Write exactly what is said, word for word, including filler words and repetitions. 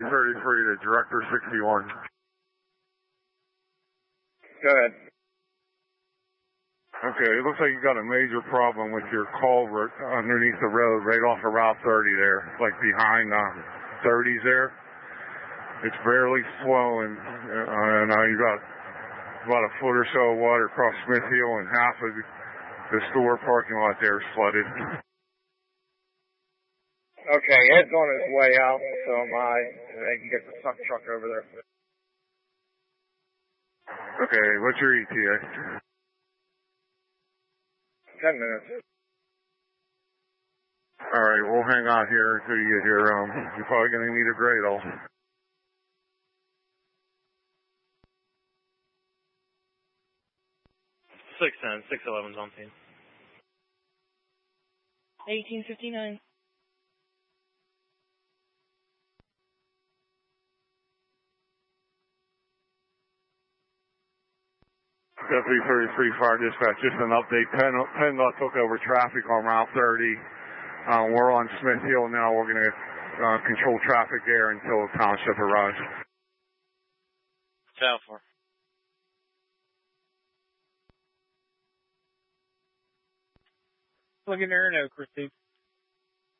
thirty-three to Director sixty-one. Go ahead. Okay, it looks like you got a major problem with your culvert underneath the road, right off of Route thirty there, like behind uh, thirties there. It's barely flowing, uh, and uh, you got about a foot or so of water across Smith Hill, and half of the store parking lot there is flooded. Okay, Ed's on his way out, so am I. I can get the suck truck over there. Okay, what's your E T A? Ten minutes. All right, we'll hang out here until you get here. Um, you're probably going to need a Gradle. six ten, six eleven's on scene. eighteen fifty-nine. Deputy thirty-three Fire Dispatch, just an update. PennDOT took over traffic on Route thirty. Uh, we're on Smith Hill now. We're going to uh, control traffic there until the township arrives. Tower four. Looking there, no, Christy.